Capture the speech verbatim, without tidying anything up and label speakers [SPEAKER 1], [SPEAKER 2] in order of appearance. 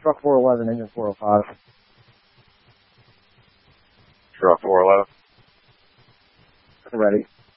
[SPEAKER 1] Truck four eleven, engine four oh five.
[SPEAKER 2] Truck four eleven.
[SPEAKER 1] Ready.